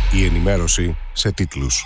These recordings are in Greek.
Η ενημέρωση σε τίτλους.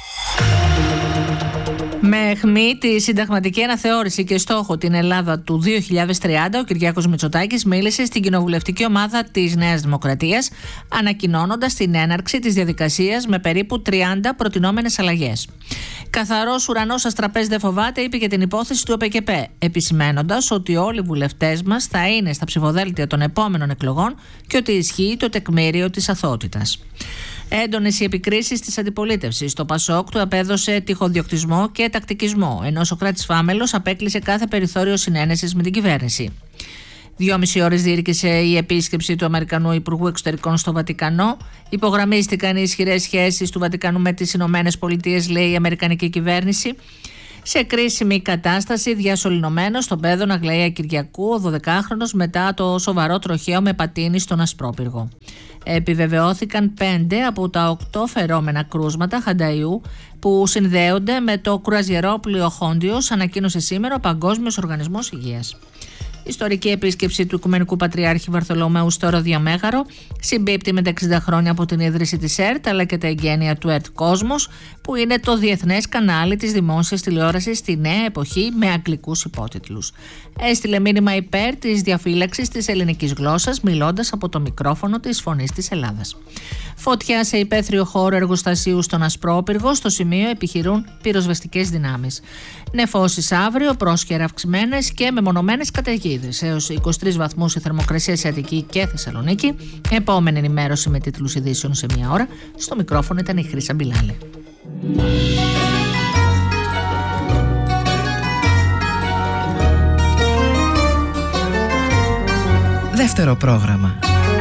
Με αιχμή τη συνταγματική αναθεώρηση και στόχο την Ελλάδα του 2030, ο Κυριάκος Μητσοτάκης μίλησε στην κοινοβουλευτική ομάδα της Νέας Δημοκρατίας, ανακοινώνοντας την έναρξη της διαδικασίας με περίπου 30 προτινόμενες αλλαγές. Καθαρός ουρανός αστραπές δεν φοβάται, είπε για την υπόθεση του ΟΠΕΚΕΠ, επισημένοντας ότι όλοι οι βουλευτές μας θα είναι στα ψηφοδέλτια των επόμενων εκλογών και ότι ισχύει το τεκμήριο της αθωότητας. Έντονες οι επικρίσεις της αντιπολίτευσης. Το ΠΑΣΟΚ του απέδωσε τυχοδιοκτισμό και τακτικισμό, ενώ ο Σωκράτης Φάμελος απέκλεισε κάθε περιθώριο συνένεσης με την κυβέρνηση. 2,5 ώρες διήρκησε η επίσκεψη του Αμερικανού Υπουργού Εξωτερικών στο Βατικανό. Υπογραμμίστηκαν οι ισχυρές σχέσεις του Βατικανού με τις Ηνωμένες Πολιτείες, λέει η Αμερικανική κυβέρνηση. Σε κρίσιμη κατάσταση, διασωληνωμένος στον Πέδωνα Αγλαία Κυριακού, ο 12χρονος μετά το σοβαρό τροχαίο με πατίνι στον Ασπρόπυργο. Επιβεβαιώθηκαν 5 από τα 8 φερόμενα κρούσματα χανταϊού που συνδέονται με το κρουαζιερόπλοιο Χόντιος, ανακοίνωσε σήμερα ο Παγκόσμιος Οργανισμός Υγείας. Η ιστορική επίσκεψη του Οικουμενικού Πατριάρχη Βαρθολομαίου στο Ροδιαμέγαρο συμπίπτει με τα 60 χρόνια από την ίδρυση της ΕΡΤ, αλλά και τα εγγένεια του ΕΡΤ Κόσμος, που είναι το διεθνές κανάλι της δημόσιας τηλεόρασης στη νέα εποχή με αγγλικούς υπότιτλους. Έστειλε μήνυμα υπέρ της διαφύλαξης της ελληνικής γλώσσας, μιλώντας από το μικρόφωνο της Φωνής της Ελλάδας. Φωτιά σε υπαίθριο χώρο εργοστασίου στον Ασπρόπυργο, στο σημείο επιχειρούν πυροσβεστικές δυνάμεις. Νεφώσεις αύριο, πρόσχερα αυξημένες και μεμονωμένες καταιγίδες. Έως 23 βαθμούς η θερμοκρασία σε Αττική και Θεσσαλονίκη. Επόμενη ενημέρωση με τίτλους ειδήσεων σε 1 ώρα. Στο μικρόφωνο ήταν η Χρύσα Μπιλάλη. Δεύτερο πρόγραμμα.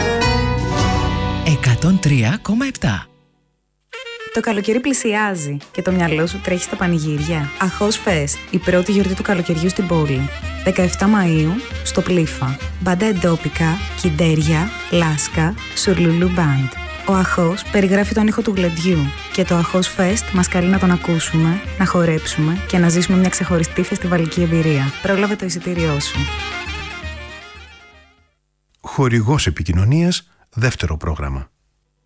103,7. Το καλοκαίρι πλησιάζει και το μυαλό σου τρέχει στα πανηγύρια. Αχώς Fest, η πρώτη γιορτή του καλοκαιριού στην πόλη. 17 Μαΐου, στο Πλήφα. Μπάντα εντόπικα, κιντέρια, λάσκα, σουρλουλού μπαντ. Ο Αχώς περιγράφει τον ήχο του γλεντιού και το Αχώς Fest μας καλεί να τον ακούσουμε, να χορέψουμε και να ζήσουμε μια ξεχωριστή φεστιβαλική εμπειρία. Πρόλαβε το εισιτήριό σου. Χορηγός επικοινωνίας, δεύτερο πρόγραμμα.